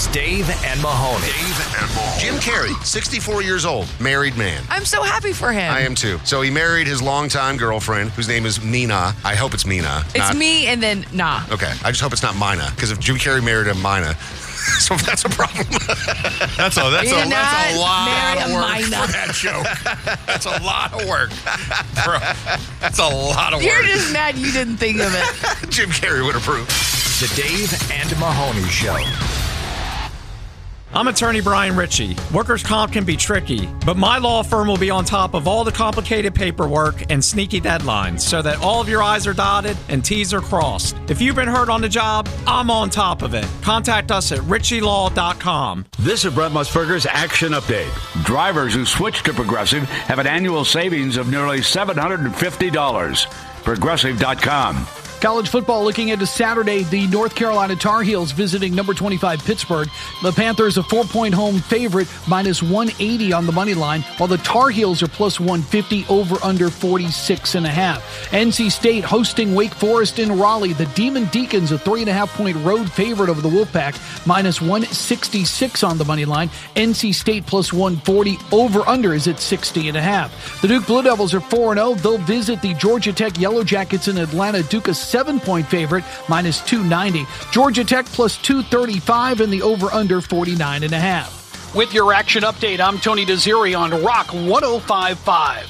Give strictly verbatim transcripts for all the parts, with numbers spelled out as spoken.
is Dave and Mahoney. Dave and Mahoney. Jim Carrey, sixty-four years old, married man. I'm so happy for him. I am too. So he married his longtime girlfriend, whose name is Mina. I hope it's Mina. It's not, me and then nah. Okay. I just hope it's not Mina, because if Jim Carrey married a Mina, so that's a problem. That's a that's You're a that's a not lot marry of a work Mina. for that show. That's a lot of work. Bro, that's a lot of You're work. just mad you didn't think of it. Jim Carrey would approve. The Dave and Mahoney Show. I'm attorney Brian Ritchie. Workers' comp can be tricky, but my law firm will be on top of all the complicated paperwork and sneaky deadlines so that all of your I's are dotted and T's are crossed. If you've been hurt on the job, I'm on top of it. Contact us at ritchie law dot com. This is Brett Musburger's Action Update. Drivers who switch to Progressive have an annual savings of nearly seven hundred fifty dollars. Progressive dot com. College football looking into Saturday. The North Carolina Tar Heels visiting number twenty-five Pittsburgh. The Panthers a four-point home favorite, minus one eighty on the money line, while the Tar Heels are plus one fifty, over under forty-six and a half. N C State hosting Wake Forest in Raleigh. The Demon Deacons a three and a half point road favorite over the Wolfpack, minus one sixty-six on the money line. N C State plus one forty, over under is at sixty and a half. The Duke Blue Devils are four and oh. They'll visit the Georgia Tech Yellow Jackets in Atlanta. Duke a seven-point favorite, minus two ninety. Georgia Tech plus two thirty-five, and the over-under forty-nine and a half. With your Action Update, I'm Tony Desiri on Rock one oh five point five.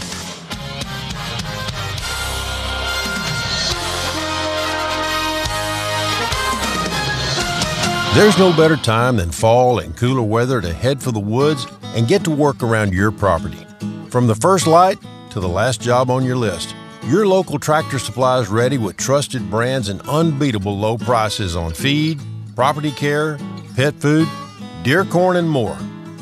There's no better time than fall and cooler weather to head for the woods and get to work around your property. From the first light to the last job on your list, your local Tractor Supply is ready with trusted brands and unbeatable low prices on feed, property care, pet food, deer corn, and more.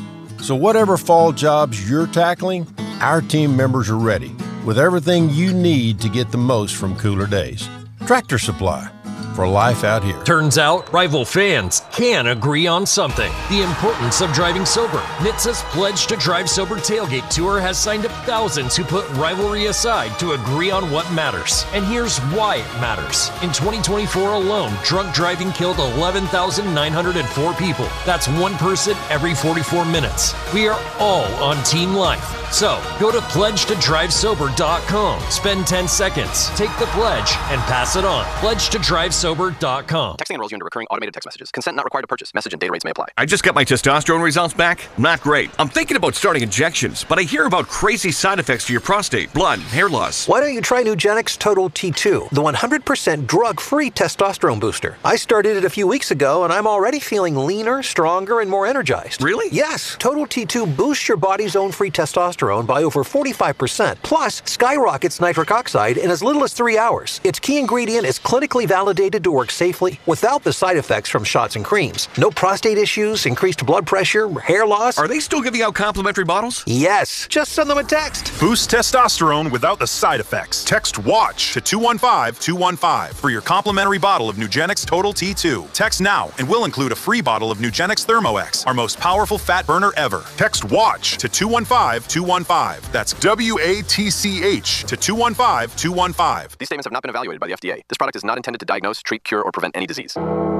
So whatever fall jobs you're tackling, our team members are ready with everything you need to get the most from cooler days. Tractor Supply, for life out here. Turns out, rival fans can agree on something. The importance of driving sober. N H T S A's Pledge to Drive Sober Tailgate Tour has signed up thousands who put rivalry aside to agree on what matters. And here's why it matters. In twenty twenty-four alone, drunk driving killed eleven thousand nine hundred four people. That's one person every forty-four minutes. We are all on Team Life. So, go to pledge to drive sober dot com, spend ten seconds, take the pledge, and pass it on. pledge to drive sober dot com. Texting enrolls you into recurring automated text messages. Consent not required to purchase. Message and data rates may apply. I just got my testosterone results back. Not great. I'm thinking about starting injections, but I hear about crazy side effects to your prostate, blood, hair loss. Why don't you try Nugenix Total T two, the one hundred percent drug-free testosterone booster? I started it a few weeks ago, and I'm already feeling leaner, stronger, and more energized. Really? Yes. Total T two boosts your body's own free testosterone by over forty-five percent, plus skyrockets nitric oxide in as little as three hours. Its key ingredient is clinically validated to work safely without the side effects from shots and creams. No prostate issues, increased blood pressure, hair loss. Are they still giving out complimentary bottles? Yes. Just send them a text. Boost testosterone without the side effects. Text WATCH to two one five two one five for your complimentary bottle of Nugenix Total T two. Text now and we'll include a free bottle of Nugenix ThermoX, our most powerful fat burner ever. Text WATCH to two one five two one five. That's W A T C H to two one five two one five. These statements have not been evaluated by the F D A. This product is not intended to diagnose, treat, cure, or prevent any disease.